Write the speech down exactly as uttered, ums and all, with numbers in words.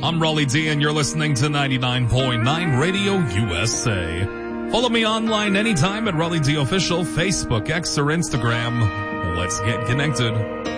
I'm Raleigh D and you're listening to ninety-nine point nine Radio U S A. Follow me online anytime at Raleigh D Official, Facebook, X, or Instagram. Let's get connected.